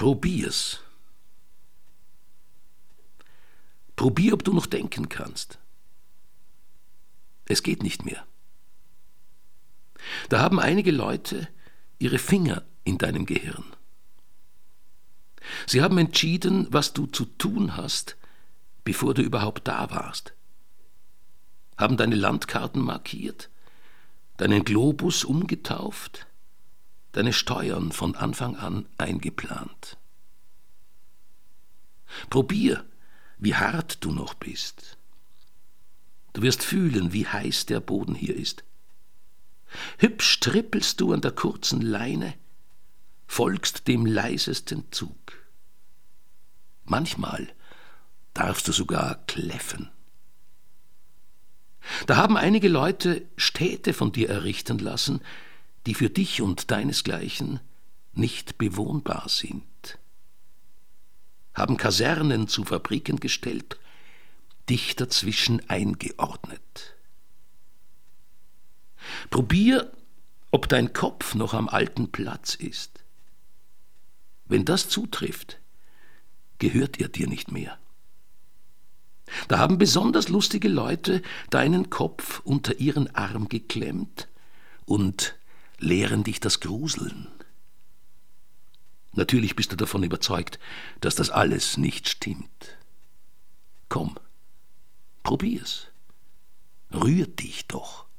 Probier's. Probier, ob du noch denken kannst. Es geht nicht mehr. Da haben einige Leute ihre Finger in deinem Gehirn. Sie haben entschieden, was du zu tun hast, bevor du überhaupt da warst. Haben deine Landkarten markiert, deinen Globus umgetauft, deine Steuern von Anfang an eingeplant. Probier, wie hart du noch bist. Du wirst fühlen, wie heiß der Boden hier ist. Hübsch trippelst du an der kurzen Leine, folgst dem leisesten Zug. Manchmal darfst du sogar kläffen. Da haben einige Leute Städte von dir errichten lassen, die für dich und deinesgleichen nicht bewohnbar sind. Haben Kasernen zu Fabriken gestellt, dich dazwischen eingeordnet. Probier, ob dein Kopf noch am alten Platz ist. Wenn das zutrifft, gehört er dir nicht mehr. Da haben besonders lustige Leute deinen Kopf unter ihren Arm geklemmt und lehren dich das Gruseln. Natürlich bist du davon überzeugt, dass das alles nicht stimmt. Komm, probier's. Rühr dich doch.